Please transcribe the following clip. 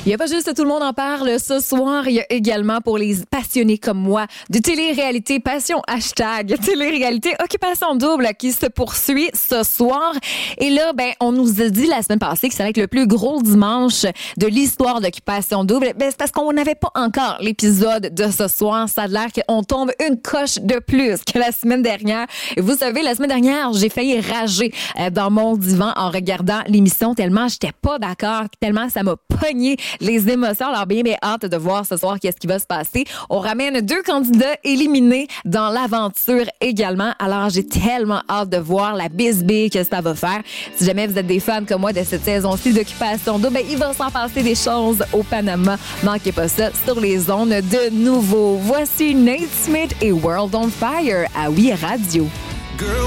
Il n'y a pas juste Tout le monde en parle ce soir, il y a également pour les passionnés comme moi de télé-réalité passion hashtag télé-réalité Occupation Double qui se poursuit ce soir. Et là, on nous a dit la semaine passée que ça allait être le plus gros dimanche de l'histoire d'Occupation Double. C'est parce qu'on n'avait pas encore l'épisode de ce soir. Ça a l'air qu'on tombe une coche de plus que la semaine dernière. Et vous savez, la semaine dernière, j'ai failli rager dans mon divan en regardant l'émission tellement j'étais pas d'accord, tellement ça m'a pogné les émotions. Alors bien hâte de voir ce soir qu'est-ce qui va se passer. On ramène 2 candidats éliminés dans l'aventure également. Alors j'ai tellement hâte de voir la bisbille que ça va faire. Si jamais vous êtes des fans comme moi de cette saison-ci d'Occupation Double, il va s'en passer des choses au Panama. Manquez pas ça sur les ondes de nouveau. Voici Nate Smith et World on Fire à Oui Radio. Girl,